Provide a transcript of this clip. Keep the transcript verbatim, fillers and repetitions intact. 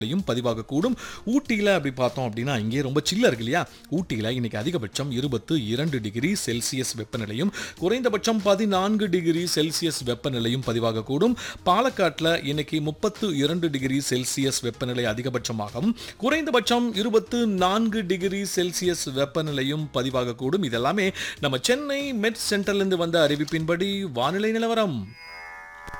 பதிவாகக்கூடும். ஊட்டியில் அப்படி பார்த்தோம் அப்படின்னா இங்கே ரொம்ப சில்ல இருக்கு இல்லையா. ஊட்டியில் இன்னைக்கு அதிகபட்சம் இருபத்தி இரண்டு டிகிரி செல்சியஸ் வெப்பநிலையும் குறைந்தபட்சம் பதினான்கு டிகிரி செல்சியஸ் வெப்பநிலையும் பதிவாகக்கூடும். பாலக்காட்டில் இன்னைக்கு முப்பத்து இரண்டு டிகிரி செல்சியஸ் வெப்பநிலை அதிகபட்சமாகவும் குறைந்தபட்சம் இருபத்து நான்கு டிகிரி செல்சியஸ் வெப்பநிலையும் பதிவாகக்கூடும். இதெல்லாமே நம்ம சென்னை மெட் சென்டர்லேருந்து வந்த அறிவிப்பின்படி வானிலை நிலவரம்.